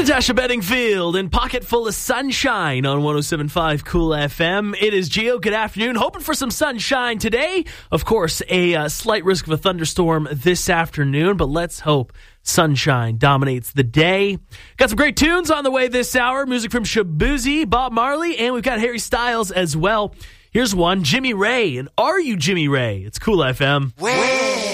Natasha Bedingfield and Pocket Full of Sunshine on 107.5 Cool FM. It is Gio. Good afternoon. Hoping for some sunshine today. Of course, a slight risk of a thunderstorm this afternoon, but let's hope sunshine dominates the day. Got some great tunes on the way this hour. Music from Shaboozey, Bob Marley, and we've got Harry Styles as well. Here's one, Jimmy Ray. And Are You Jimmy Ray? It's Cool FM.